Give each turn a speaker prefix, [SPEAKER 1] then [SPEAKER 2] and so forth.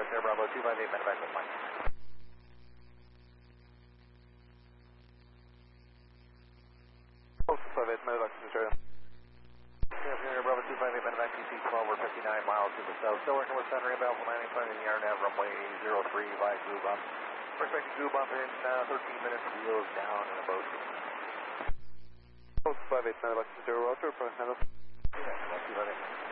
[SPEAKER 1] Air Bravo 258, medevac with Mike. Postal 58, medevac to Australia. Air Bravo 258, medevac PC 12, we're 59 miles to the south. Still working with center inbound for landing, planning the RNAV runway 03 by Goo Bump. We're expecting Goo Bump in 13 minutes, wheels down and about. Postal 58, medevac to Roger, for handle. Yeah, 258.